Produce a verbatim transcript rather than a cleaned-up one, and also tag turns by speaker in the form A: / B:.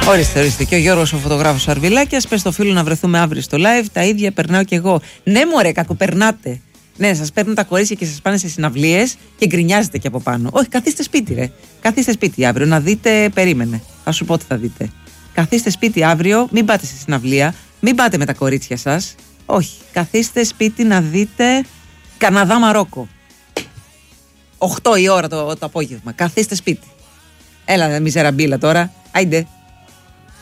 A: Ορίστε, ορίστε. Και ο Γιώργος ο φωτογράφος Αρβιλάκιας. Πες στο φίλο να βρεθούμε αύριο στο live. Τα ίδια περνάω κι εγώ. Ναι, μωρέ, κακοπερνάτε. Ναι, σας παίρνουν τα κορίτσια και σας πάνε σε συναυλίες και γκρινιάζετε και από πάνω. Όχι, καθίστε σπίτι, ρε. Καθίστε σπίτι αύριο να δείτε. Περίμενε. Θα σου πω τι θα δείτε. Καθίστε σπίτι αύριο, μην πάτε σε συναυλία, μην πάτε με τα κορίτσια σας. Όχι. Καθίστε σπίτι να δείτε Καναδά Μαρόκο. οκτώ η ώρα το, το απόγευμα. Καθίστε σπίτι. Έλα, μιζεραμπίλα τώρα. Άιντε.